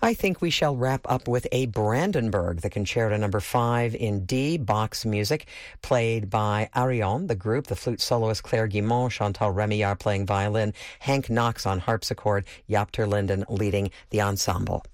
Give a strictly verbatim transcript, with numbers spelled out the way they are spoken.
I think we shall wrap up with a Brandenburg, the concerto number five in D, Bach's music, played by Arion, the group, the flute soloist Claire Guimont, Chantal Remillard playing violin, Hank Knox on harpsichord, Jaap ter Linden leading the ensemble.